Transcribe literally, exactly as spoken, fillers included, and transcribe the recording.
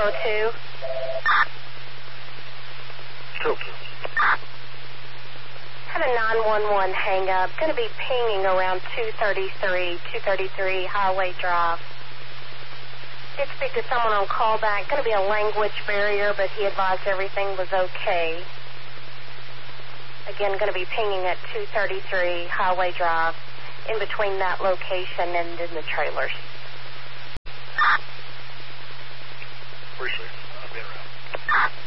oh two. Tilton. Had a nine one one hang up. Going to be pinging around two thirty-three, two thirty-three Highway Drive. Did speak to someone on callback. Going to be a language barrier, but he advised everything was okay. Again, going to be pinging at two thirty-three Highway Drive, in between that location and in the trailers. Appreciate it. I'll be around.